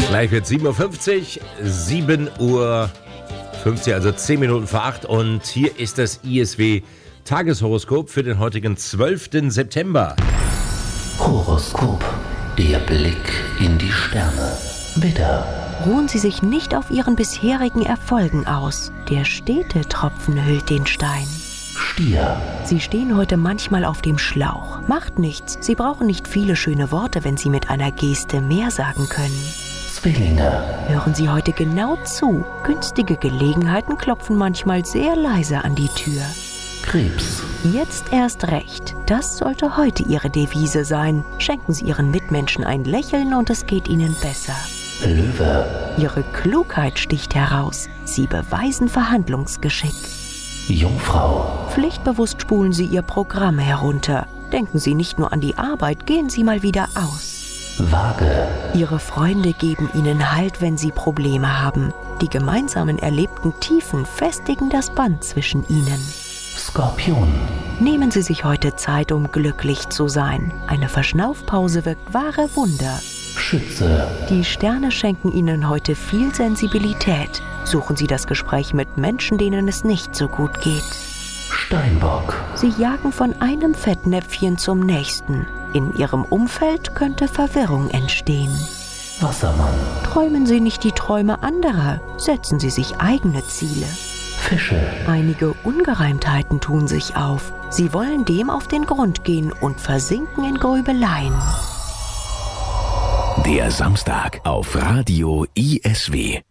Gleich wird 7.50 Uhr, 7.50 Uhr, also 10 Minuten vor 8. Und hier ist das ISW Tageshoroskop für den heutigen 12. September. Horoskop, der Blick in die Sterne. Widder. Ruhen Sie sich nicht auf Ihren bisherigen Erfolgen aus. Der stete Tropfen hüllt den Stein. Stier. Sie stehen heute manchmal auf dem Schlauch. Macht nichts. Sie brauchen nicht viele schöne Worte, wenn Sie mit einer Geste mehr sagen können. Zwillinge. Hören Sie heute genau zu. Günstige Gelegenheiten klopfen manchmal sehr leise an die Tür. Krebs. Jetzt erst recht. Das sollte heute Ihre Devise sein. Schenken Sie Ihren Mitmenschen ein Lächeln und es geht Ihnen besser. Löwe. Ihre Klugheit sticht heraus. Sie beweisen Verhandlungsgeschick. Jungfrau. Pflichtbewusst spulen Sie Ihr Programm herunter. Denken Sie nicht nur an die Arbeit, gehen Sie mal wieder aus. Waage. Ihre Freunde geben Ihnen Halt, wenn Sie Probleme haben. Die gemeinsamen erlebten Tiefen festigen das Band zwischen Ihnen. Skorpion. Nehmen Sie sich heute Zeit, um glücklich zu sein. Eine Verschnaufpause wirkt wahre Wunder. Schütze. Die Sterne schenken Ihnen heute viel Sensibilität. Suchen Sie das Gespräch mit Menschen, denen es nicht so gut geht. Steinbock. Sie jagen von einem Fettnäpfchen zum nächsten. In Ihrem Umfeld könnte Verwirrung entstehen. Wassermann. Träumen Sie nicht die Träume anderer. Setzen Sie sich eigene Ziele. Fische. Einige Ungereimtheiten tun sich auf. Sie wollen dem auf den Grund gehen und versinken in Grübeleien. Der Samstag auf Radio ISW.